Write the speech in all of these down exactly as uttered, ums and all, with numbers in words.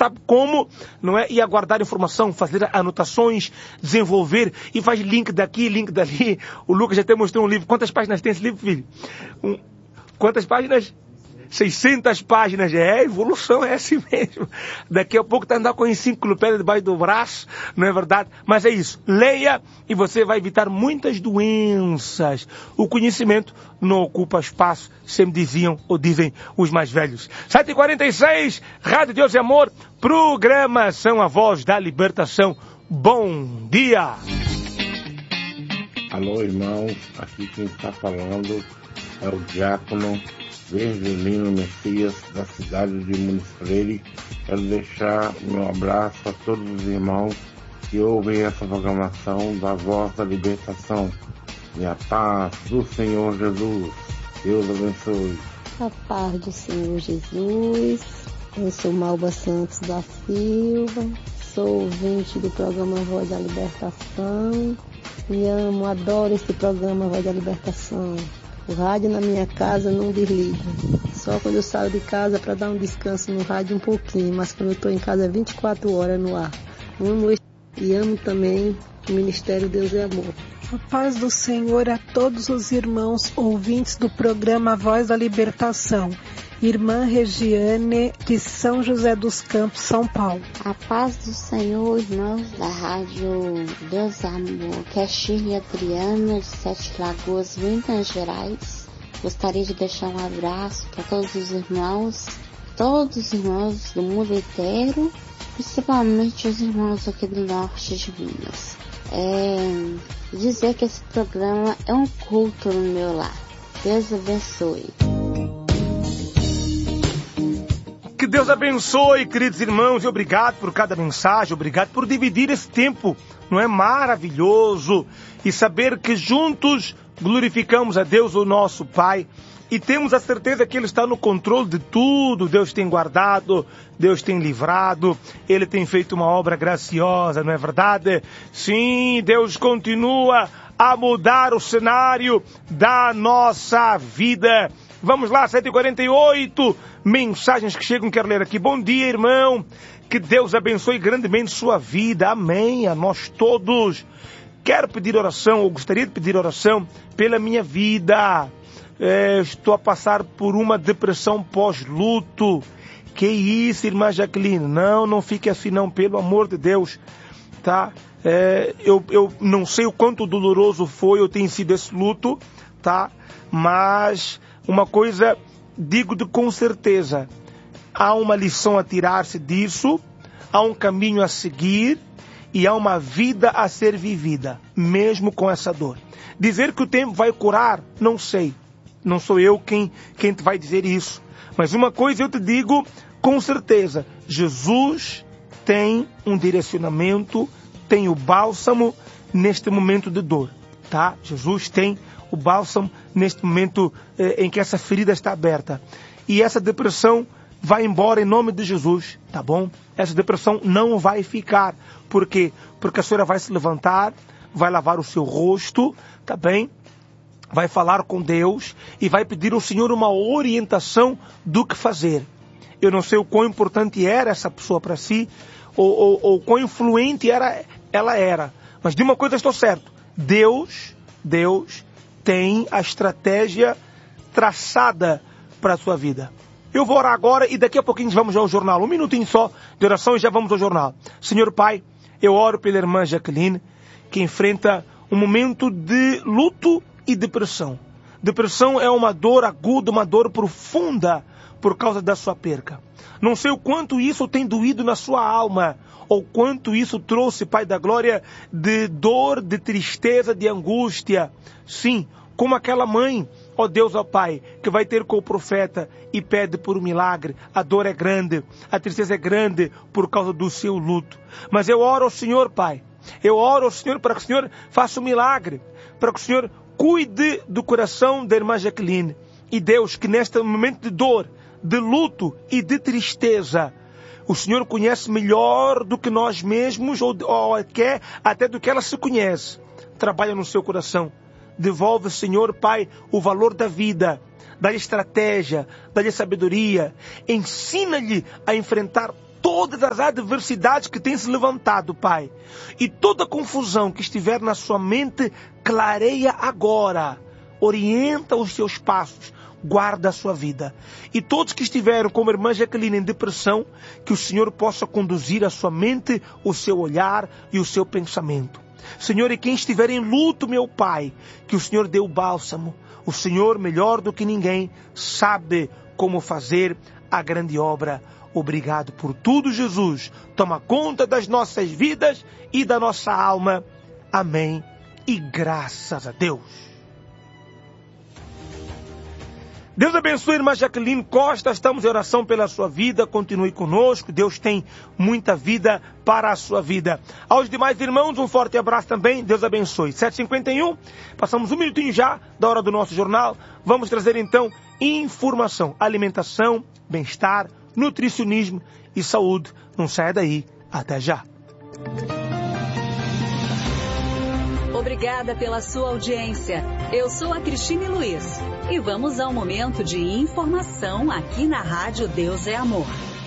sabe como, não é? E aguardar informação, fazer anotações, desenvolver, e faz link daqui, link dali. O Lucas já até mostrou um livro. Quantas páginas tem esse livro, filho? Um, quantas páginas? seiscentas páginas, é, evolução é assim mesmo. Daqui a pouco tá andando com a enciclopédia debaixo do braço, não é verdade? Mas é isso, leia e você vai evitar muitas doenças. O conhecimento não ocupa espaço, sempre diziam ou dizem os mais velhos. sete e quarenta e seis, Rádio Deus e Amor, programação A Voz da Libertação. Bom dia! Alô, irmãos, aqui quem está falando é o diácono Virgilino Messias, da cidade de Muniz Freire. Quero deixar meu abraço a todos os irmãos que ouvem essa programação da Voz da Libertação. E a paz do Senhor Jesus. Deus abençoe. A paz do Senhor Jesus. Eu sou Malba Santos da Silva. Sou ouvinte do programa Voz da Libertação. E amo, adoro esse programa Voz da Libertação. O rádio na minha casa não desliga. Só quando eu saio de casa para dar um descanso no rádio um pouquinho. Mas quando eu estou em casa vinte e quatro horas no ar. Amo e amo também o Ministério Deus é Amor. A paz do Senhor a todos os irmãos ouvintes do programa Voz da Libertação. Irmã Regiane, de São José dos Campos, São Paulo. A paz do Senhor, irmãos da Rádio Deus Amor, que é Shirley Adriana, de Sete Lagoas, Minas Gerais. Gostaria de deixar um abraço para todos os irmãos, todos os irmãos do mundo inteiro, principalmente os irmãos aqui do norte de Minas. É, dizer que esse programa é um culto no meu lar. Deus abençoe. Que Deus abençoe, queridos irmãos, e obrigado por cada mensagem, obrigado por dividir esse tempo, não é maravilhoso? E saber que juntos glorificamos a Deus, o nosso Pai, e temos a certeza que Ele está no controle de tudo. Deus tem guardado, Deus tem livrado, Ele tem feito uma obra graciosa, não é verdade? Sim, Deus continua a mudar o cenário da nossa vida. Vamos lá, sete e quarenta e oito, mensagens que chegam, quero ler aqui. Bom dia, irmão, que Deus abençoe grandemente sua vida, amém, a nós todos. Quero pedir oração, ou gostaria de pedir oração pela minha vida. É, estou a passar por uma depressão pós-luto. Que isso, irmã Jaqueline? Não, não fique assim não, pelo amor de Deus, tá? É, eu, eu não sei o quanto doloroso foi ou tem sido esse luto, tá? Mas uma coisa digo de com certeza, há uma lição a tirar-se disso, há um caminho a seguir e há uma vida a ser vivida, mesmo com essa dor. Dizer que o tempo vai curar, não sei. Não sou eu quem, quem te vai dizer isso. Mas uma coisa eu te digo com certeza, Jesus tem um direcionamento, tem o bálsamo neste momento de dor, tá? Jesus tem o bálsamo neste momento eh, em que essa ferida está aberta. E essa depressão vai embora em nome de Jesus, tá bom? Essa depressão não vai ficar. Por quê? Porque a senhora vai se levantar, vai lavar o seu rosto, tá bem? Vai falar com Deus e vai pedir ao Senhor uma orientação do que fazer. Eu não sei o quão importante era essa pessoa para si, ou, ou, ou quão influente era, ela era. Mas de uma coisa estou certo, Deus, Deus tem a estratégia traçada para a sua vida. Eu vou orar agora e daqui a pouquinho vamos ao jornal. Um minutinho só de oração e já vamos ao jornal. Senhor Pai, eu oro pela irmã Jaqueline, que enfrenta um momento de luto e depressão. Depressão é uma dor aguda, uma dor profunda por causa da sua perca. Não sei o quanto isso tem doído na sua alma, ou quanto isso trouxe, Pai da Glória, de dor, de tristeza, de angústia. Sim, como aquela mãe, ó Deus, ó Pai, que vai ter com o profeta e pede por um milagre. A dor é grande, a tristeza é grande por causa do seu luto. Mas eu oro ao Senhor, Pai. Eu oro ao Senhor para que o Senhor faça um milagre, para que o Senhor cuide do coração da irmã Jaqueline. E Deus, que neste momento de dor, de luto e de tristeza, o Senhor conhece melhor do que nós mesmos, ou, ou quer até do que ela se conhece. Trabalha no seu coração. Devolve, Senhor, Pai, o valor da vida. Dá-lhe estratégia, dá-lhe sabedoria. Ensina-lhe a enfrentar todas as adversidades que têm se levantado, Pai. E toda confusão que estiver na sua mente, clareia agora. Orienta os seus passos. Guarda a sua vida. E todos que estiveram, como a irmã Jaqueline, em depressão, que o Senhor possa conduzir a sua mente, o seu olhar e o seu pensamento. Senhor, e quem estiver em luto, meu Pai, que o Senhor dê o bálsamo. O Senhor, melhor do que ninguém, sabe como fazer a grande obra. Obrigado por tudo, Jesus. Toma conta das nossas vidas e da nossa alma. Amém. E graças a Deus. Deus abençoe a irmã Jaqueline Costa, estamos em oração pela sua vida, continue conosco, Deus tem muita vida para a sua vida. Aos demais irmãos, um forte abraço também, Deus abençoe. sete e cinquenta e um, passamos um minutinho já da hora do nosso jornal, vamos trazer então informação, alimentação, bem-estar, nutricionismo e saúde. Não saia daí, até já. Obrigada pela sua audiência. Eu sou a Cristine Luiz e vamos ao momento de informação aqui na Rádio Deus é Amor.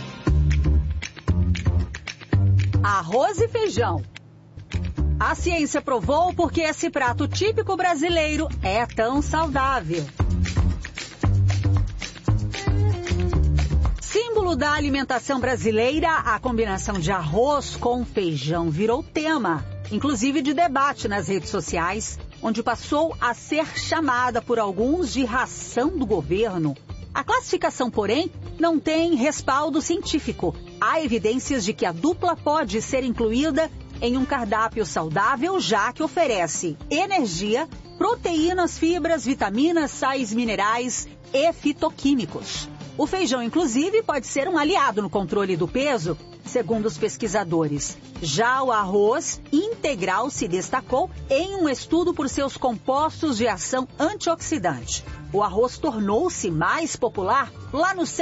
Arroz e feijão. A ciência provou porque esse prato típico brasileiro é tão saudável. Símbolo da alimentação brasileira, a combinação de arroz com feijão virou tema, inclusive de debate nas redes sociais, onde passou a ser chamada por alguns de ração do governo. A classificação, porém, não tem respaldo científico. Há evidências de que a dupla pode ser incluída em um cardápio saudável, já que oferece energia, proteínas, fibras, vitaminas, sais minerais e fitoquímicos. O feijão, inclusive, pode ser um aliado no controle do peso, segundo os pesquisadores. Já o arroz integral se destacou em um estudo por seus compostos de ação antioxidante. O arroz tornou-se mais popular lá no